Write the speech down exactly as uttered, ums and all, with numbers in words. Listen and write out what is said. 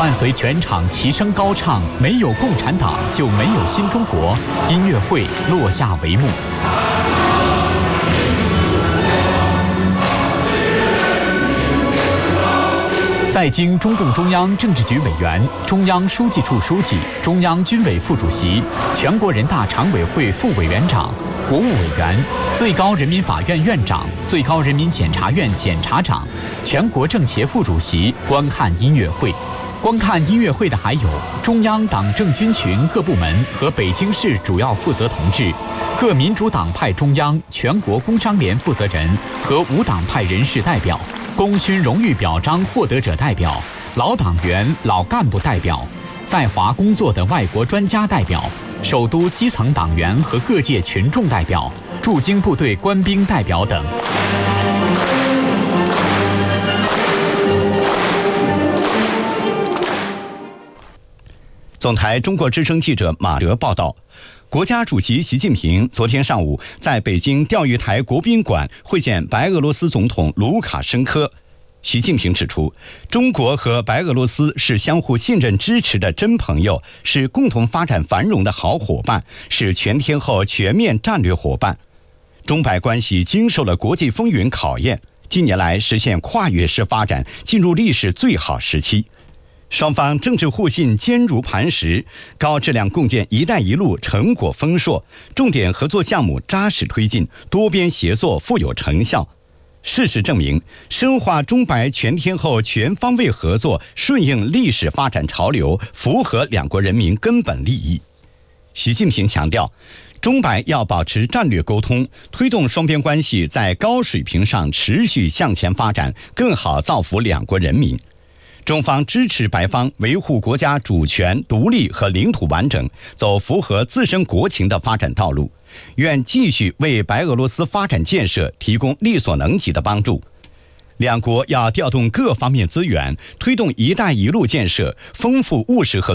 伴随全场齐声高唱“没有共产党就没有新中国”，音乐会落下帷幕。在经中共中央政治局委员、中央书记处书记、中央军委副主席、全国人大常委会副委员长、国务委员、最高人民法院院长、最高人民检察院检察长、全国政协副主席观看音乐会。观看音乐会的还有中央党政军群各部门和北京市主要负责同志、各民主党派中央、全国工商联负责人和无党派人士代表、功勋荣誉表彰获得者代表、老党员、老干部代表、在华工作的外国专家代表、首都基层党员和各界群众代表、驻京部队官兵代表等。 总台中国之声记者马德报道，国家主席习近平昨天上午在北京钓鱼台国宾馆会见白俄罗斯总统卢卡申科。习近平指出，中国和白俄罗斯是相互信任支持的真朋友，是共同发展繁荣的好伙伴，是全天候全面战略伙伴。中白关系经受了国际风云考验，近年来实现跨越式发展，进入历史最好时期。双方政治互信坚如磐石，高质量共建“一带一路”成果丰硕，重点合作项目扎实推进，多边协作富有成效。事实证明，深化中白全天候全方位合作，顺应历史发展潮流，符合两国人民根本利益。习近平强调，中白要保持战略沟通，推动双边关系在高水平上持续向前发展，更好造福两国人民。中方支持白方维护国家主权、独立和领土完整，走符合自身国情的发展道路，愿继续为白俄罗斯发展建设提供力所能及的帮助。两国要调动各方面资源，推动“一带一路”建设，丰富务实合作。